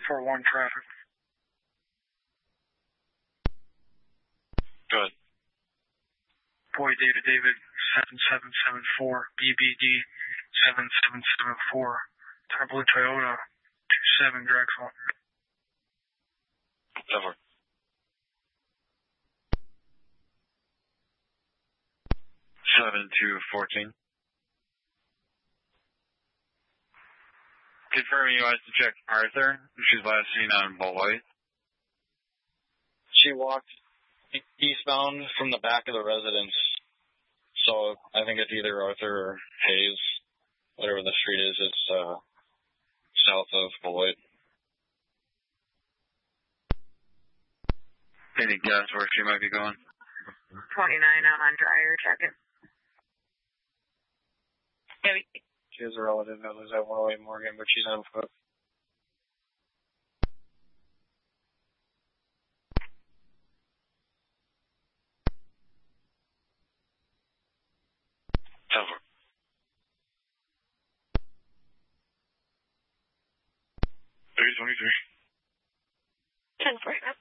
1041 traffic. Good. Boy David David 7774 BBD 7774 Blue Toyota 27 Drexel. Over. 7214. Confirming you guys to check Arthur. She's last seen on Beloit. She walked eastbound from the back of the residence. So I think it's either Arthur or Hayes, whatever the street is. It's south of Beloit. Any guess where she might be going? 29 out on Dryer, check it. She has a relative that lives at 108 Morgan, but she's on foot. Over. 10 for it.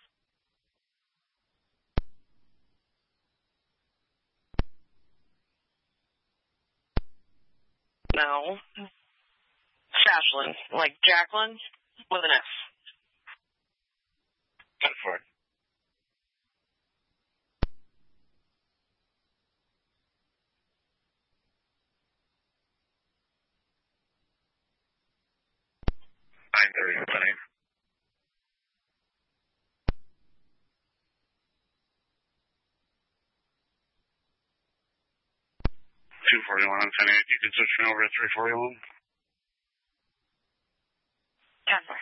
No. Sashlin, like Jacqueline, with an S. 10 for it.9:30, 241 on 10-8. You can switch me over to 341. 10 for it.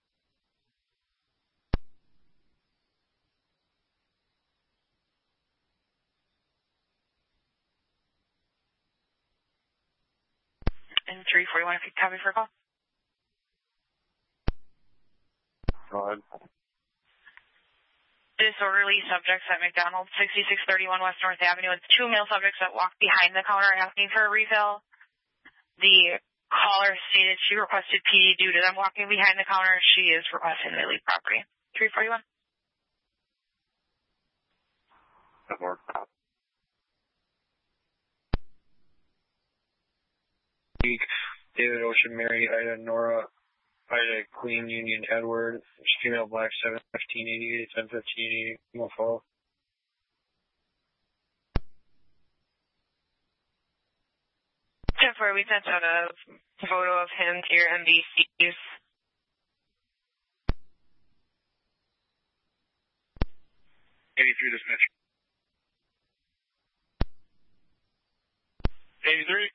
And 341 if you copy for a call. Go ahead. Disorderly subjects at McDonald's, 6631 West North Avenue, with 2 male subjects that walked behind the counter asking for a refill. The caller stated she requested PD due to them walking behind the counter. She is requesting they leave property. 341. That worked. David Ocean, Mary, Ida, Nora, Ida, Queen, Union, Edward, female, black, 71588, 101588, Mofo. Jennifer, we sent out a photo of him to your MDCs. 83 dispatch. 83.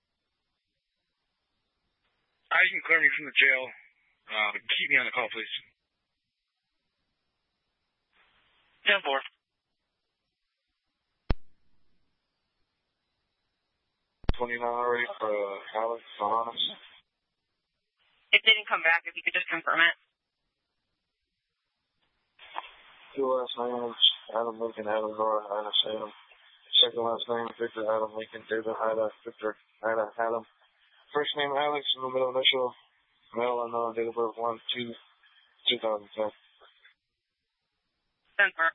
You can clear me from the jail. Keep me on the call, please. 10-4. Already for Alex Sahanas. It didn't come back. If you could just confirm it. 2 last names, Adam Lincoln, Adam Nora, Ida Salem. Second last name, Victor Adam Lincoln, David Ida, Victor Ida Adam. First name Alex, in the middle initial, male unknown, date of birth 1/2/2010. 10-4.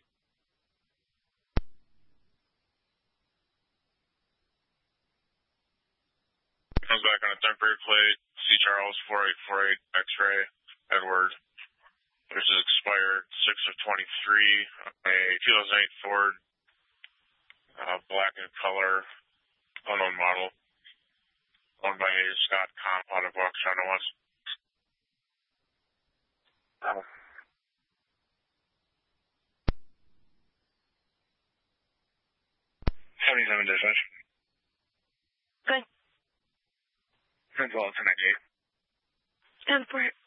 Comes back on a temporary plate, C. Charles 4848 X-ray, Edward. This is expired 6/23, a 2008 Ford, black in color, unknown model, owned by a Scott Comp out of Waukesha, West. 77 dispatch. Good. 10-12, 10-8. 10-4.